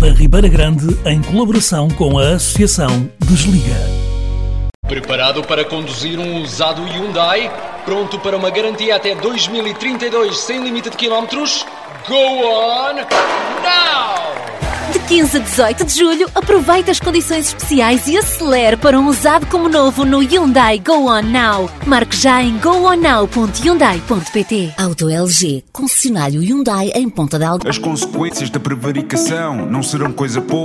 da Ribeira Grande, em colaboração com a Associação Desliga. Preparado para conduzir um usado Hyundai? Pronto para uma garantia até 2032 sem limite de quilómetros? Go on now! De 15 a 18 de julho, aproveite as condições especiais e acelere para um usado como novo no Hyundai Go On Now. Marque já em gooonnow.hyundai.pt. Auto LG, concessionário Hyundai em Ponta de Algarve. As consequências da prevaricação não serão coisa pouca.